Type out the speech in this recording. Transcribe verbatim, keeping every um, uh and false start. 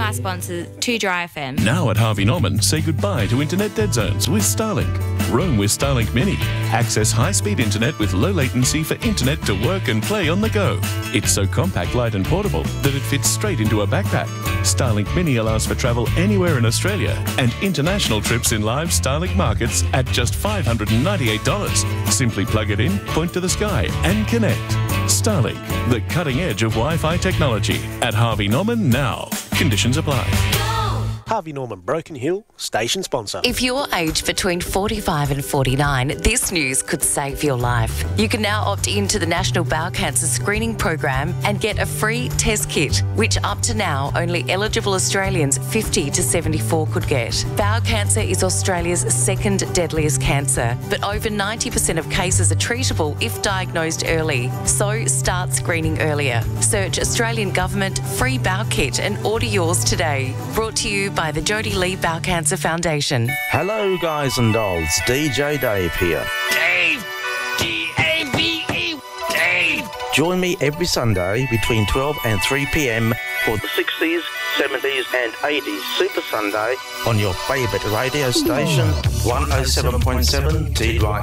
my sponsor, two Dry F M. Now at Harvey Norman, say goodbye to internet dead zones with Starlink. Roam with Starlink Mini. Access high-speed internet with low latency for internet to work and play on the go. It's so compact, light and portable that it fits straight into a backpack. Starlink Mini allows for travel anywhere in Australia and international trips in live Starlink markets at just five hundred ninety-eight dollars. Simply plug it in, point to the sky and connect. Starlink, the cutting edge of Wi-Fi technology. At Harvey Norman now. Conditions apply. Harvey Norman, Broken Hill, station sponsor. If you're aged between forty-five and forty-nine, this news could save your life. You can now opt into the National Bowel Cancer Screening Program and get a free test kit, which up to now only eligible Australians fifty to seventy-four could get. Bowel cancer is Australia's second deadliest cancer, but over ninety percent of cases are treatable if diagnosed early. So start screening earlier. Search Australian Government Free Bowel Kit and order yours today. Brought to you by the Jodie Lee Bowel Cancer Foundation. Hello, guys and dolls. D J Dave here. Dave! D A V E! Dave! Join me every Sunday between twelve and three p m for the sixties, seventies and eighties Super Sunday on your favourite radio station, one oh seven point seven T Y